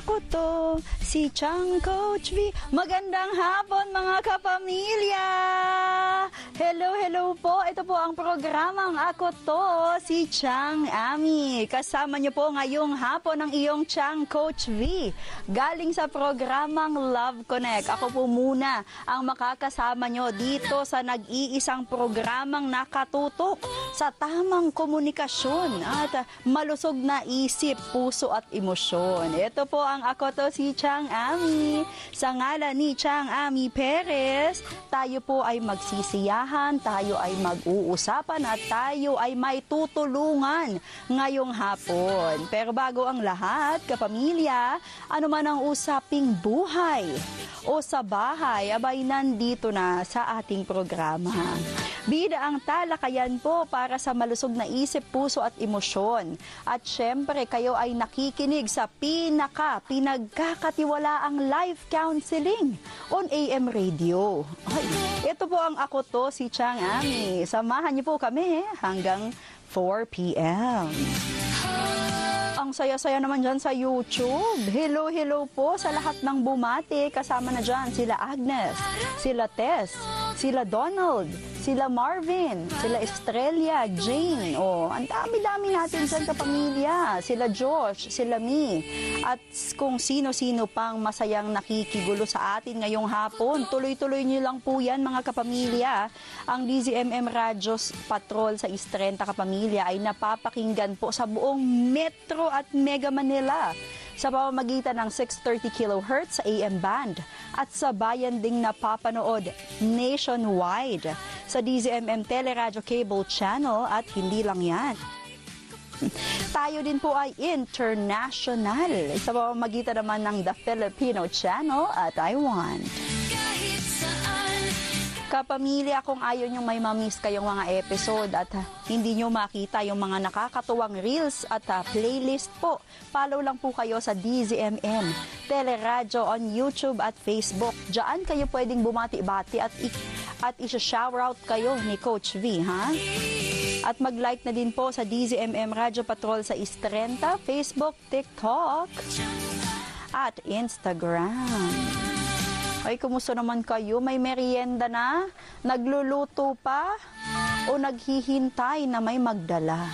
Ako to, si Chang Coach V. Magandang hapon mga kapamilya! Hello po. Ito po ang programang Ako to, si Chang Ami. Kasama niyo po ngayong hapon ang iyong Chang Coach V. Galing sa programang Love Connect. Ako po muna ang makakasama niyo dito sa nag-iisang programang nakatutok sa tamang komunikasyon at malusog na isip, puso at emosyon. Ito po ang Ako to, si Chang Ami. Sa ngalan ni Chang Ami Perez, tayo po ay magsisiyahan, tayo ay mag-uusapan at tayo ay may tutulungan ngayong hapon. Pero bago ang lahat, kapamilya, ano man ang usaping buhay o sa bahay, abay nandito na sa ating programa. Bida ang talakayan po para sa malusog na isip, puso at emosyon. At syempre, kayo ay nakikinig sa pinagkakatiwalaang life counseling on AM radio. Ay, ito po ang Ako to, si Chang Ami. Samahan niyo po kami hanggang 4 p.m. Ang saya-saya naman dyan sa YouTube. Hello po sa lahat ng bumati. Kasama na dyan sila Agnes, sila Tess, sila Donald, sila Marvin, sila Estrella, Jane. Ang dami-dami natin dyan kapamilya. Sila Josh, sila Mi. At kung sino-sino pang masayang nakikigulo sa atin ngayong hapon, tuloy-tuloy nyo lang po yan mga kapamilya. Ang DZMM Radios Patrol sa East 30 kapamilya ay napapakinggan po sa buong Metro at Mega Manila sa pamamagitan ng 630 kHz sa AM band at sa bayan ding napapanood nationwide sa DZMM Teleradio Cable Channel at hindi lang yan. Tayo din po ay international sa pamamagitan naman ng The Filipino Channel at Taiwan. Kapamilya, kung ayaw nyo may mamiss kayong mga episode at hindi nyo makita yung mga nakakatuwang reels at playlist po, follow lang po kayo sa DZMM Teleradio on YouTube at Facebook. Diyan kayo pwedeng bumati-bati at isa-shoutout kayo ni Coach V, ha? At mag-like na din po sa DZMM Radio Patrol sa East 30, Facebook, TikTok, at Instagram. Ay, kumusta naman kayo? May merienda na? Nagluluto pa? O naghihintay na may magdala?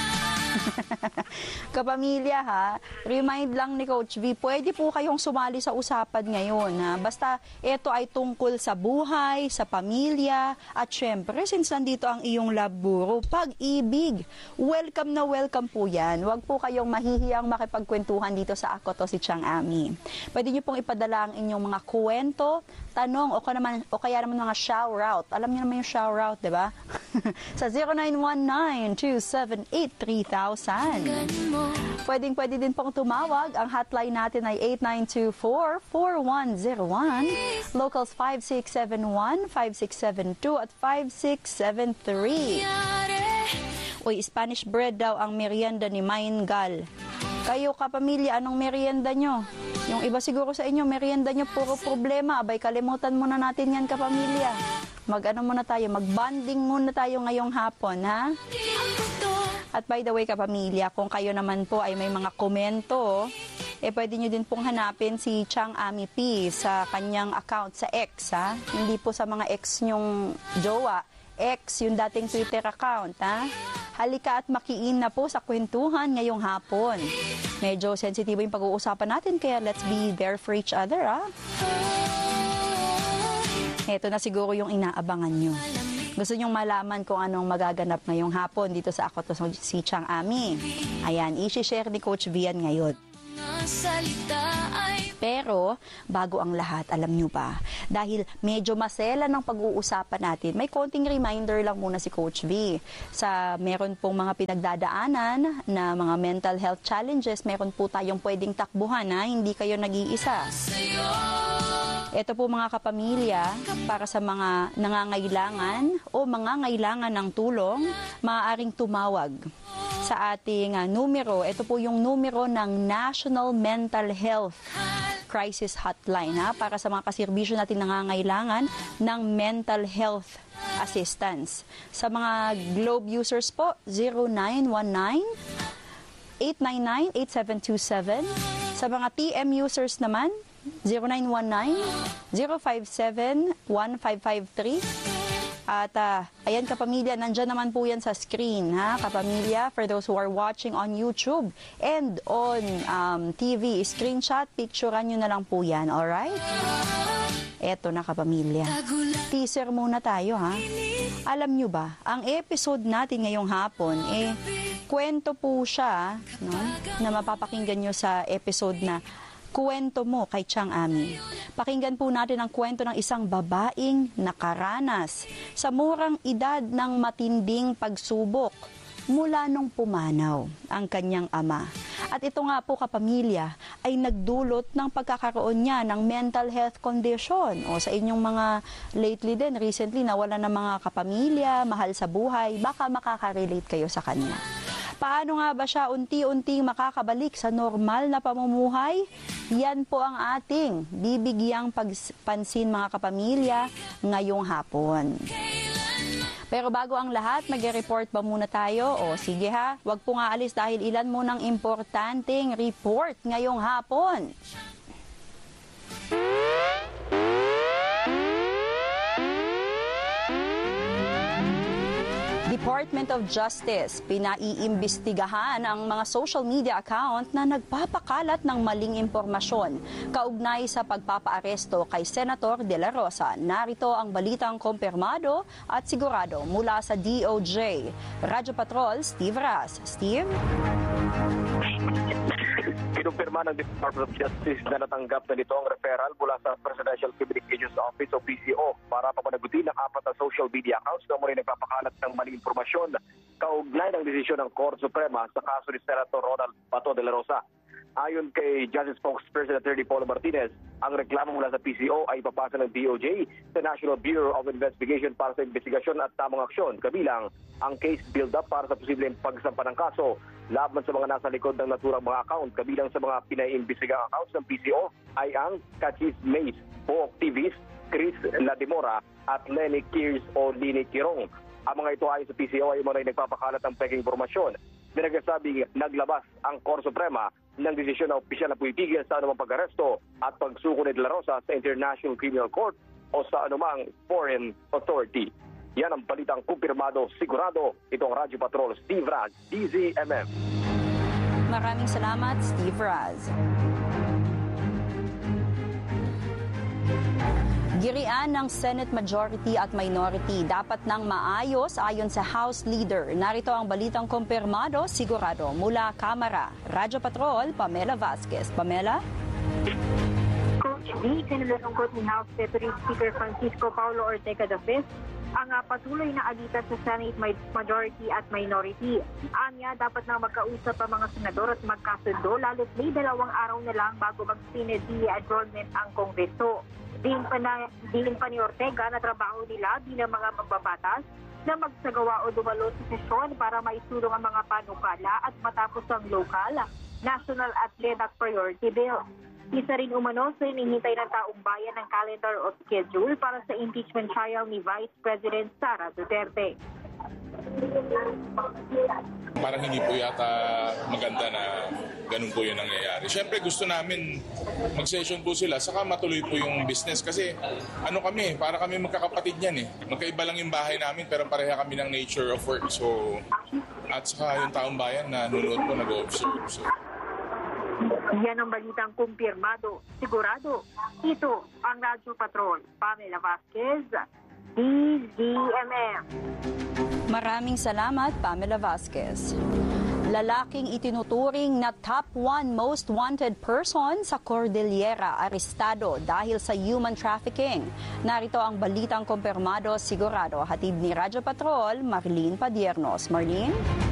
Kapamilya ha, remind lang ni Coach V, pwede po kayong sumali sa usapan ngayon. Ha? Basta ito ay tungkol sa buhay, sa pamilya, at syempre, since nandito ang iyong love guru, pag-ibig. Welcome na welcome po yan. Huwag po kayong mahihiyang makipagkwentuhan dito sa Ako to, si Chang Ami. Pwede nyo pong ipadala ang inyong mga kwento, tanong, o kaya naman mga shout-out. Alam niyo naman yung shout-out, di ba? Sa 0919-278-3000. Pwede din pong tumawag. Ang hotline natin ay 8924-4101, locals 5671, 5672 at 5673. Uy, Spanish bread daw ang merienda ni Maingal. Kayo kapamilya, anong merienda nyo? Yung iba siguro sa inyo, merienda nyo puro problema. Abay, kalimutan muna natin yan kapamilya. Mag-bonding muna tayo ngayong hapon, ha? At by the way, kapamilya, kung kayo naman po ay may mga komento, pwede nyo din pong hanapin si Chang Ami P sa kanyang account sa X, ha? Hindi po sa mga X nyong jowa. X, yung dating Twitter account, ha? Halika at makiin na po sa kwentuhan ngayong hapon. Medyo sensitibo yung pag-uusapan natin, kaya let's be there for each other, ha? Ito na siguro yung inaabangan nyo. Gusto nyong malaman kung anong magaganap ngayong hapon dito sa Ako to, si Chang Ami. Ayan, i-share ni Coach Vian ngayon. Pero, bago ang lahat, alam nyo ba, dahil medyo masela ng pag-uusapan natin, may konting reminder lang muna si Coach V. Meron pong mga pinagdadaanan na mga mental health challenges, meron po tayong pwedeng takbuhan, ha? Hindi kayo nag-iisa. Ito po mga kapamilya, para sa mga nangangailangan o mga ngailangan ng tulong, maaaring tumawag sa ating numero. Ito po yung numero ng National Mental Health Crisis Hotline, ha? Para sa mga kaserbisyo natin nangangailangan ng mental health assistance. Sa mga Globe users po, 0919-899-8727. Sa mga TM users naman, 0919-057-1553. At ayan kapamilya, nandyan naman po yan sa screen, ha kapamilya, for those who are watching on YouTube and on TV, screenshot, picturean nyo na lang po yan, alright? Eto na kapamilya, teaser muna tayo ha. Alam nyo ba, ang episode natin ngayong hapon, kwento po siya, no, na mapapakinggan nyo sa episode na Kwento Mo kay Chang Ami. Pakinggan po natin ang kwento ng isang babaeng nakaranas sa murang edad ng matinding pagsubok mula nung pumanaw ang kanyang ama. At ito nga po kapamilya ay nagdulot ng pagkakaroon niya ng mental health condition. O sa inyong mga lately din, recently nawala ng mga kapamilya, mahal sa buhay, baka makaka-relate kayo sa kanya. Paano nga ba siya unti-unting makakabalik sa normal na pamumuhay? Yan po ang ating bibigyang pagpansin mga kapamilya ngayong hapon. Pero bago ang lahat, mag-report pa muna tayo. O sige ha, wag po nga alis dahil ilan munang importanteng report ngayong hapon. Department of Justice, pinaiimbestigahan ang mga social media account na nagpapakalat ng maling impormasyon kaugnay sa pagpapaaresto kay Senator De La Rosa. Narito ang balitang kumpirmado at sigurado mula sa DOJ. Radyo Patrol, Steve Raz. Steve? Kinumpirma ng Department of Justice na natanggap na nito ang referral mula sa Presidential Communications Office o PCO para papanagutin ang 4 na social media accounts na muli nagpapakalat ng maling impormasyon kaugnay ng desisyon ng Korte Suprema sa kaso ni Senator Ronald Bato de la Rosa. Ayon kay Justice Spokesperson Attorney Paulo Martinez, ang reklamo mula sa PCO ay ipapasa ng DOJ sa National Bureau of Investigation para sa investigasyon at tamang aksyon, kabilang ang case build-up para sa posibleng pagsampa ng kaso laban sa mga nasa likod ng naturang mga account. Kabilang sa mga pinaiimbestigang accounts ng PCO ay ang Kachis Mays, Pook TVs, Chris Ladimora at Lenny Kiers o Lini Kirong. Ang mga ito ayon sa PCO ay mga nagpapakalat ng peking impormasyon na nagsasabing naglabas ang Korte Suprema ng desisyon na opisyal na pumitigil sa anumang pag-aresto at pagsuko ni De La Rosa sa International Criminal Court o sa anumang foreign authority. Yan ang balitang kumpirmado, sigurado. Ito ang Radyo Patrol, Steve Raz, DZMM. Maraming salamat, Steve Raz. Girian ng Senate Majority at Minority dapat nang maayos ayon sa House Leader. Narito ang balitang kumpirmado, sigurado mula Kamara. Radyo Patrol, Pamela Vasquez. Pamela? Coach V, kinalulungkot ni House Deputy Speaker Francisco Paulo Ortega V ang patuloy na alitan sa Senate Majority at Minority. Anya, dapat na magkausap ang mga senador at magkasundo lalo't may 2 araw na lang bago mag-Senate adjournment ang Kongreso. Diin pa ni Ortega na trabaho nila bilang mga magbabatas na magsagawa o dumalo sa sesyon para maisulong ang mga panukala at matapos ang local, national at lenak priority bill. Isa rin umano sa hinihintay ng taong bayan ng calendar o schedule para sa impeachment trial ni Vice President Sara Duterte. Parang hindi po yata maganda na ganun po yung nangyayari. Siyempre gusto namin mag-session po sila saka matuloy po yung business kasi ano kami, para kami magkakapatid yan eh. Magkaiba lang yung bahay namin pero pareha kami ng nature of work. So, at saka yung taong bayan na nunood po nag-observe. So. Yan ang balitang kumpirmado, sigurado. Ito ang Radyo Patrol, Pamela Vasquez, DZMM. Maraming salamat, Pamela Vasquez. Lalaking itinuturing na top 1 most wanted person sa Cordillera, arestado dahil sa human trafficking. Narito ang balitang kumpirmado, sigurado. Hatid ni Radyo Patrol, Marlene Padiernos. Marlene?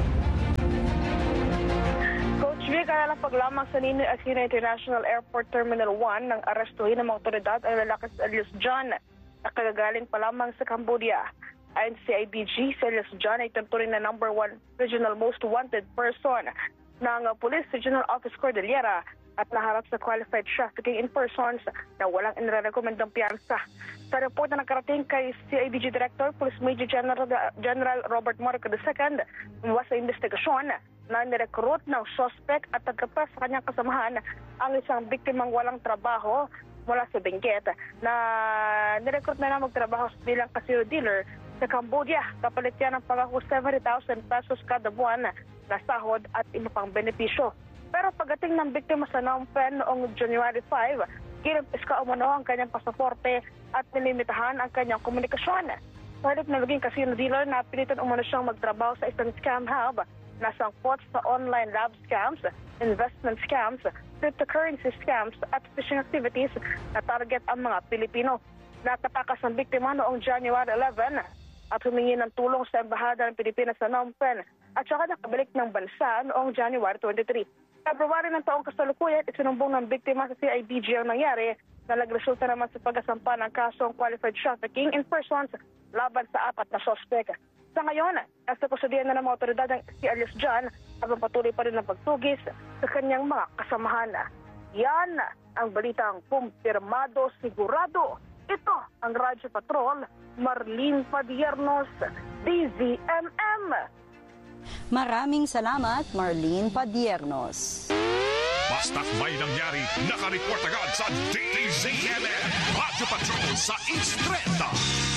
Coach V, kalalapag lamang sa Ninoy Aquino International Airport Terminal 1 ng arestuhin ng mga otoridad ang lalaki si Elias John na kagagaling pa lamang sa Cambodia. Ayon sa CIDG, si Elias John ay tuturing na number 1 regional most wanted person ng Police Regional Office Cordillera at naharap sa qualified trafficking in persons na walang inirekomendang piyansa. Sa report na nakarating kay CIDG Director, Police Major General Robert Morica II, sa investigasyon, na nirecruit ng suspect at nagkapres sa kanyang kasamahan ang isang biktimang walang trabaho mula sa Benguet na nirecruit na magtrabaho bilang casino dealer sa Cambodia. Kapalit yan ng pangako 70,000 pesos kada buwan na sahod at iba pang benepisyo. Pero pagdating ng biktima sa Phnom Penh noong January 5, kinimpis ka umano ang kanyang pasaporte at nilimitahan ang kanyang komunikasyon. Palit na naging casino dealer na pilitan umano siyang magtrabaho sa isang scam hub na sangkot sa online lab scams, investment scams, cryptocurrency scams at phishing activities na target ang mga Pilipino. Natapakas ang biktima noong January 11 at humingi ng tulong sa Embahada ng Pilipinas sa Phnom Penh at saka nakabalik ng bansa noong January 23. February ng taong kasalukuyan, isinumbong ng biktima sa CIDG ang nangyari na nagresulta naman sa pagkasampa ng kasong qualified trafficking in persons laban sa 4 na sospek. Sa ngayon, nasa kusudian na ng mga otoridad ang si Alias John habang patuloy pa rin ang pagtugis sa kanyang mga kasamahan. Yan ang balitang kumpirmado sigurado. Ito ang Radyo Patrol, Marlene Padiernos, DZMM. Maraming salamat, Marlene Padiernos. Basta't may nangyari, nakareport agad sa DZMM. Radyo Patrol sa East 30.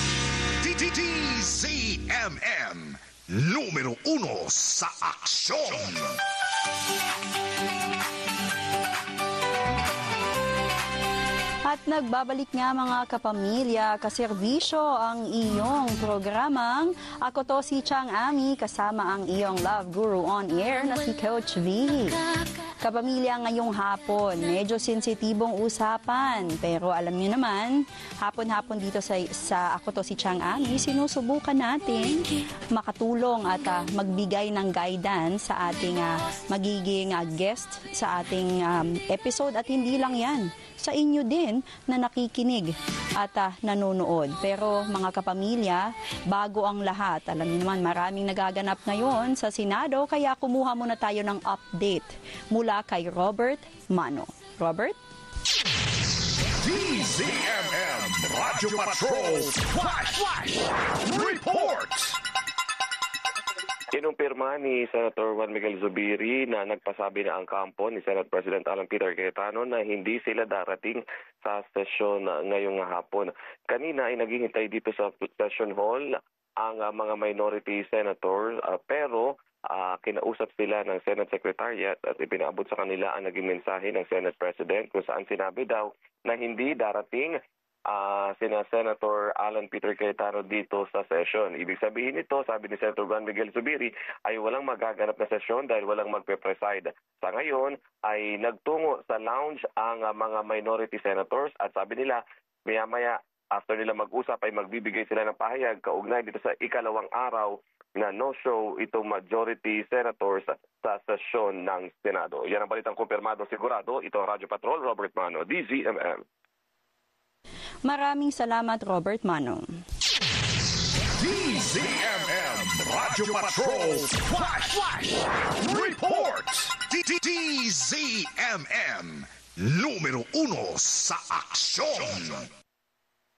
DZMM, numero 1 sa aksyon. At nagbabalik nga mga kapamilya, kaserbisyo ang iyong programang Ako to si Chang Ami kasama ang iyong Love Guru on Air na si Coach V. Kapamilya ngayong hapon, medyo sensitibong usapan. Pero alam niyo naman, hapon-hapon dito sa Ako to si Chang Ami, sinusubukan natin makatulong at magbigay ng guidance sa ating magiging guest sa ating episode. At hindi lang yan, sa inyo din na nakikinig at nanonood. Pero mga kapamilya, bago ang lahat, alam niyo naman maraming nagaganap ngayon sa Senado, kaya kumuha muna tayo ng update mula kay Robert Mano. Robert? DZMM Radyo Patrol Flash Report. Kinumpirma ni Senator Juan Miguel Zubiri na nagpasabi na ang kampo ni Senate President Alan Peter Cayetano na hindi sila darating sa sesyon ngayong hapon. Kanina ay naghihintay dito sa session hall ang mga minority senators pero kinausap sila ng Senate Secretariat at ipinaabot sa kanila ang naging mensahe ng Senate President kung saan sinabi daw na hindi darating sina Senator Alan Peter Cayetano dito sa session. Ibig sabihin nito, sabi ni Senator Juan Miguel Zubiri, ay walang magaganap na sesyon dahil walang magpe-preside. Sa ngayon ay nagtungo sa lounge ang mga minority senators at sabi nila, maya-maya after nila mag-usap ay magbibigay sila ng pahayag kaugnay dito sa ikalawang araw na no-show itong majority senators sa sesyon ng Senado. Yan ang balitang kumpirmado sigurado. Ito ang Radyo Patrol, Robert Mano, DZMM. Maraming salamat, Robert Mano. DZMM Radyo Patrol Flash Report. DZMM, numero 1 sa aksyon.